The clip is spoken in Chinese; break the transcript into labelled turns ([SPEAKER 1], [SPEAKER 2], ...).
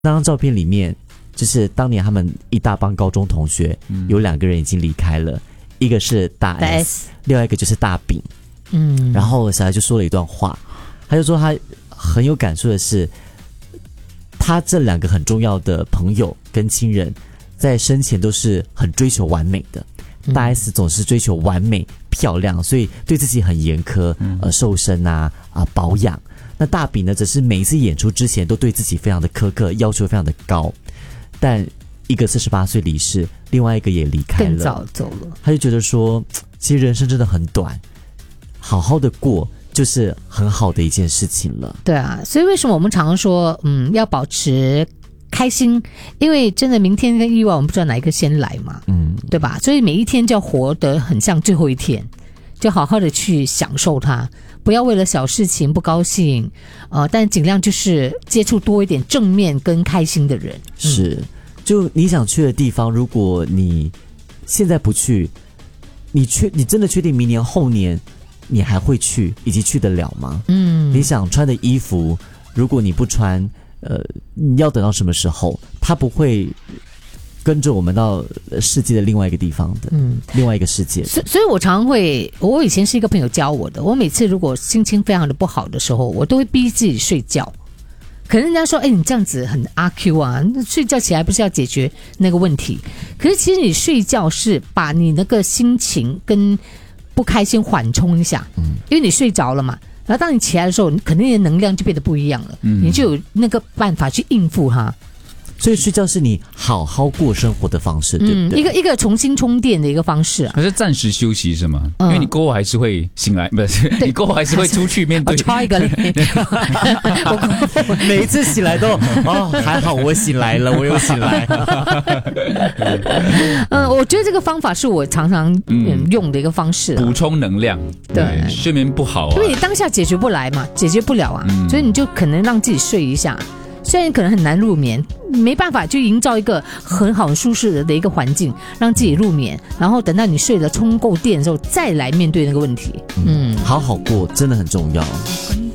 [SPEAKER 1] 那张照片里面，就是当年他们一大帮高中同学，有2个人已经离开了，一个是大 S， 另外一个就是大饼。然后小孩就说了一段话，他就说他很有感触的是，他这2个很重要的朋友跟亲人，在生前都是很追求完美的。大 S 总是追求完美漂亮，所以对自己很严苛，瘦身保养。那大饼呢，则是每一次演出之前都对自己非常的苛刻，要求非常的高。但一个48岁离世，另外一个也离开了，
[SPEAKER 2] 更早走了。
[SPEAKER 1] 他就觉得说，其实人生真的很短，好好的过就是很好的一件事情了。
[SPEAKER 2] 对啊，所以为什么我们常常说，要保持开心，因为真的明天跟意外我们不知道哪一个先来嘛，对吧？所以每一天就要活得很像最后一天，就好好的去享受它，不要为了小事情不高兴，但尽量就是接触多一点正面跟开心的人。
[SPEAKER 1] 是，就你想去的地方，如果你现在不去，你真的确定明年后年你还会去，以及去得了吗？你想穿的衣服，如果你不穿，你要等到什么时候？它不会跟着我们到世界的另外一个地方的，另外一个世界。
[SPEAKER 2] 所以我常会，我以前是一个朋友教我的，我每次如果心情非常的不好的时候，我都会逼自己睡觉。可能人家说，你这样子很阿 Q 啊，睡觉起来不是要解决那个问题？可是其实你睡觉是把你那个心情跟不开心缓冲一下，因为你睡着了嘛。然后当你起来的时候，可能你的能量就变得不一样了，你就有那个办法去应付它。
[SPEAKER 1] 所以睡觉是你好好过生活的方式，对不对？
[SPEAKER 2] 一个重新充电的一个方式啊。
[SPEAKER 3] 可是暂时休息是吗？因为你过后还是会醒来，不是？你过后还是会出去面对。
[SPEAKER 2] 我抄一个
[SPEAKER 1] 每一次醒来都还好我醒来了，我又醒来。
[SPEAKER 2] 我觉得这个方法是我常常用的一个方式，
[SPEAKER 3] 补充能量。
[SPEAKER 2] 对，
[SPEAKER 3] 睡眠不好因
[SPEAKER 2] 为你当下解决不来嘛，解决不了啊，所以你就可能让自己睡一下。虽然可能很难入眠，没办法就营造一个很好很舒适的一个环境，让自己入眠，然后等到你睡了充够电的时候，再来面对那个问题。
[SPEAKER 1] 好好过真的很重要。